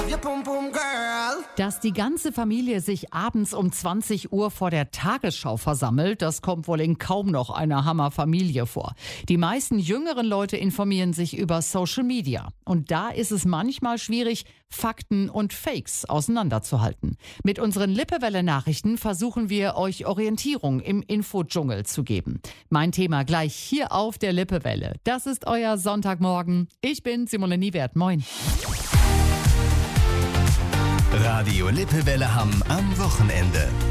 your pum pum girl. Dass die ganze Familie sich abends um 20 Uhr vor der Tagesschau versammelt, das kommt wohl in kaum noch einer Hammerfamilie vor. Die meisten jüngeren Leute informieren sich über Social Media. Und da ist es manchmal schwierig, Fakten und Fakes auseinanderzuhalten. Mit unseren Lippewelle-Nachrichten versuchen wir, euch Orientierung im Infodschungel zu geben. Mein Thema gleich hier auf der Lippewelle. Das ist euer Sonntagmorgen. Ich bin Simone Niewert. Moin. Radio Lippewelle Hamm am Wochenende.